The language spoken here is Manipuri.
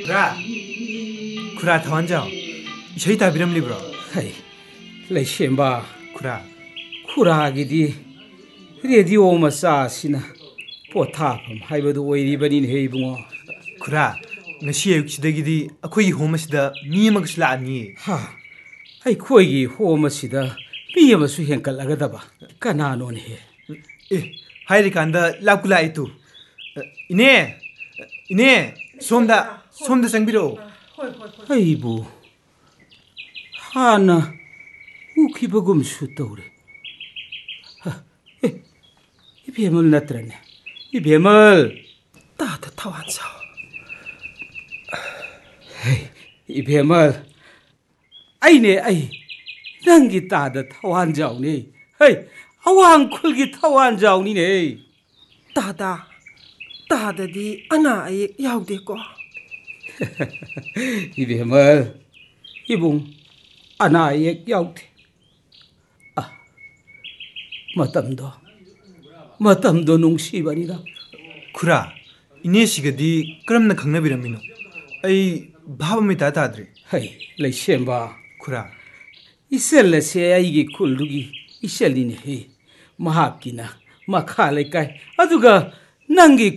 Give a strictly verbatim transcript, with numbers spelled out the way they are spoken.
ꯈꯨꯔꯥ ꯈꯨꯔꯥ ꯊꯋꯥꯟꯖꯥꯎ ꯏꯁꯩ ꯇꯥꯕꯤꯔꯝꯂꯤꯕ꯭ꯔꯣ? ꯍꯩ ꯂꯩꯁꯦꯝꯕ ꯈꯨꯔꯥ ꯈꯨꯔꯥꯒꯤꯗꯤ ꯔꯦꯗꯤꯑꯣ ꯃꯆꯥꯁꯤꯅ ꯄꯣꯊꯥꯐꯝ ꯍꯥꯏꯕꯗꯨ ꯑꯣꯏꯔꯤꯕꯅꯤꯅꯦꯍꯦ ꯏꯕꯨꯡꯉꯣ. ꯈꯨꯔꯥ ꯉꯁꯤ ꯑꯌꯨꯛꯁꯤꯗꯒꯤꯗꯤ ꯑꯩꯈꯣꯏꯒꯤ ꯍꯣꯝ ꯑꯁꯤꯗ ꯃꯤ ꯑꯃꯒꯁꯨ ꯂꯥꯛꯑꯅꯤꯌꯦ. ꯍꯥ ꯑꯩꯈꯣꯏꯒꯤ ꯍꯣꯝ ꯑꯁꯤꯗ ꯃꯤ ꯑꯃꯁꯨ ꯍꯦꯟꯀꯠꯂꯒꯗꯕ ꯀꯅꯥꯅꯣꯅꯦꯍꯦ? ꯑꯦ ꯍꯥꯏꯔꯤꯀꯥꯟꯗ ꯂꯥꯛꯄꯨ ꯂꯥꯛꯏꯇꯨ. ꯏꯅꯦ ꯏꯅꯦ ꯁꯣꯝꯗ ꯁꯣꯝꯗ ꯆꯪꯕꯤꯔꯛꯑꯣ. ꯑꯩꯕꯨ ꯍꯥꯟꯅ ꯎꯈꯤꯕꯒꯨꯝꯁꯨ ꯇꯧꯔꯦ. ꯑꯦ 이베물 나트라네. 이베물 따다 타완사. 이베물 아이네 아이 낭기 따다 타완자오네. 헤이 아왕쿨기 타완자오니네. 따다 따다디 아나 아이 야우데고. 이베물 이봉 아나 아이 야우데. 아 마담도 마담도 농시바니다. ꯈꯨꯔꯥ ꯏꯅꯦꯁꯤꯒꯗꯤ ꯀꯔꯝꯅ ꯈꯪꯅꯕꯤꯔꯝꯃꯤꯅꯣ? ꯑꯩ ꯚꯥꯕ ꯑꯃ ꯏꯇꯥ ꯇꯥꯗ꯭ꯔꯦ. ꯍꯩ ꯂꯩꯁꯦꯝꯕ ꯈꯨꯔꯥ 이셀 ꯑꯁꯦ ꯑꯩꯒꯤ ꯈꯨꯜꯗꯨꯒꯤ 이셀이네. ꯃꯍꯥꯛꯀꯤꯅ ꯃꯈꯥ ꯂꯩꯀꯥꯏ ꯑꯗꯨꯒ ꯅꯪꯒꯤ